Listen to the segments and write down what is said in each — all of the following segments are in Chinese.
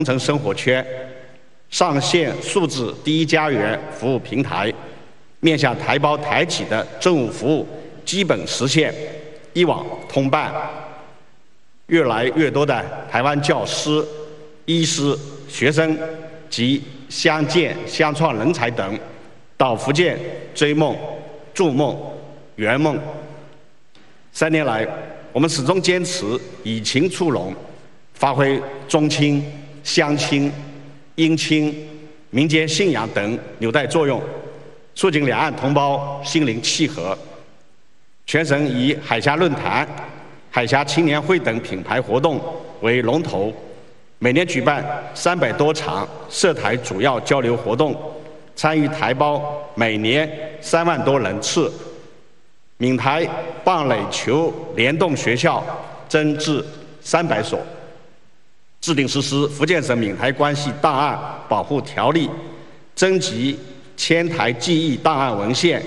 城生活圈上线数字第一家园服务平台，面向台胞台企的政务服务基本实现一网通办。越来越多的台湾教师、医师、学生及乡建、乡创人才等到福建追梦、筑梦、圆梦。3年来，我们始终坚持以情促融，发挥中青、乡青、英青、民间信仰等纽带作用，促进两岸同胞心灵契合。全省以海峡论坛、海峡青年会等品牌活动为龙头，每年举办300多场涉台主要交流活动，参与台胞每年3万多人次。闽台棒垒球联动学校增至300所。制定实施福建省闽台关系档案保护条例，征集迁台记忆档案文献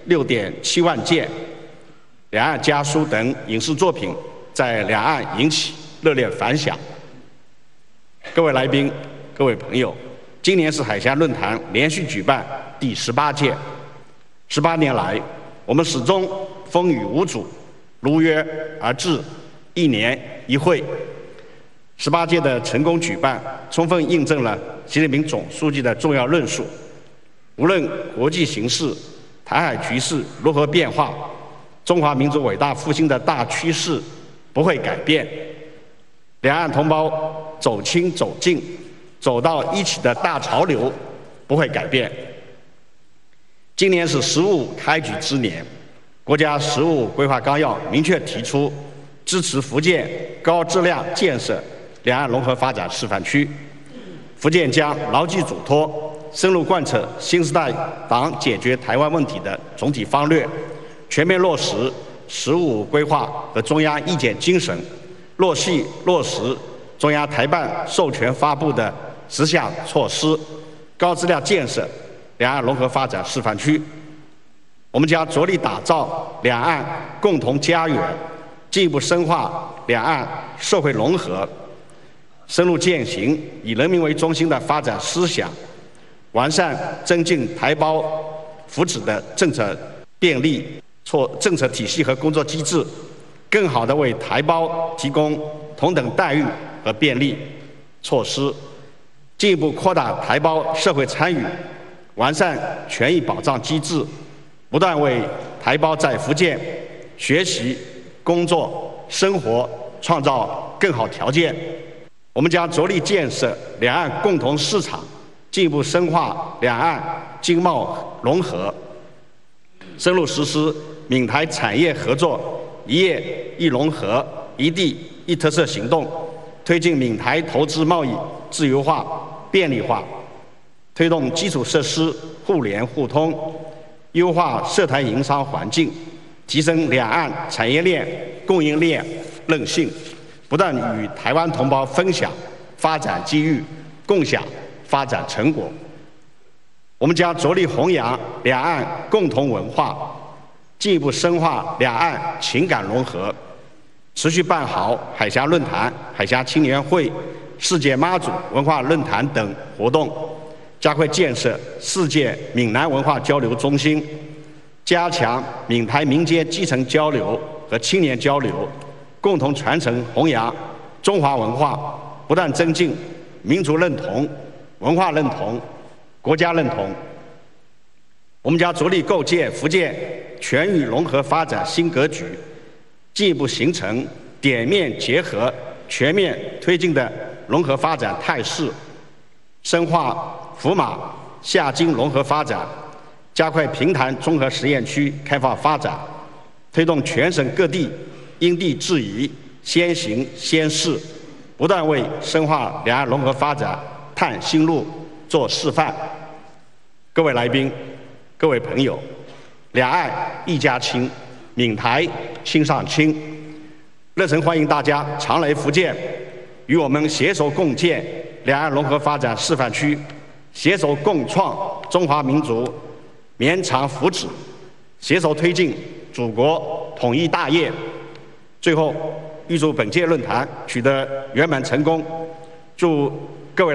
6.7万件，两岸家书等影视作品在两岸引起热烈反响。各位来宾、各位朋友，今年是海峡论坛连续举办第18届。18年来，我们始终风雨无阻，如约而至，1年1会。18届的成功举办，充分印证了习近平总书记的重要论述：无论国际形势、台海局势如何变化，中华民族伟大复兴的大趋势不会改变，两岸同胞走亲走近、走到一起的大潮流不会改变。今年是“十五”开局之年，国家“十五”规划纲要明确提出，支持福建高质量建设两岸融合发展示范区。福建将牢记嘱托，深入贯彻新时代党解决台湾问题的总体方略，全面落实“十五”规划和中央意见精神，落实中央台办授权发布的10项措施，高质量建设两岸融合发展示范区。我们将着力打造两岸共同家园，进一步深化两岸社会融合，深入践行以人民为中心的发展思想，完善增进台胞福祉的政策便利政策体系和工作机制，更好地为台胞提供同等待遇和便利措施，进一步扩大台胞社会参与，完善权益保障机制，不断为台胞在福建学习、工作、生活创造更好条件。我们将着力建设两岸共同市场，进一步深化两岸经贸融合，深入实施闽台产业合作一业一融合、一地一特色行动，推进闽台投资贸易自由化、便利化，推动基础设施互联互通，优化涉台营商环境，提升两岸产业链、供应链韧性，不断与台湾同胞分享发展机遇，共享发展成果。我们将着力弘扬两岸共同文化，进一步深化两岸情感融合，持续办好海峡论坛、海峡青年会、世界妈祖文化论坛等活动，加快建设世界闽南文化交流中心，加强闽台民间基层交流和青年交流，共同传承弘扬中华文化，不断增进民族认同、文化认同、国家认同。我们将着力构建福建全域融合发展新格局，进一步形成点面结合、全面推进的融合发展态势，深化福马下京融合发展，加快平潭综合实验区开放发展，推动全省各地因地制宜、先行先试，不断为深化两岸融合发展探新路、做示范。各位来宾、各位朋友，两岸一家亲，闽台亲上亲，热诚欢迎大家常来福建，与我们携手共建两岸融合发展示范区，携手共创中华民族绵长福祉，携手推进祖国统一大业。最后，预祝本届论坛取得圆满成功，祝